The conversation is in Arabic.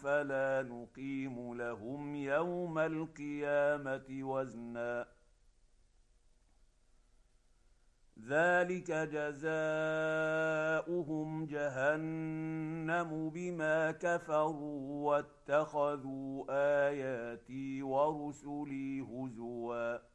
فلا نقيم لهم يوم القيامة وزنا ذلك جزاؤهم جهنم بما كفروا واتخذوا آياتي ورسلي هزوا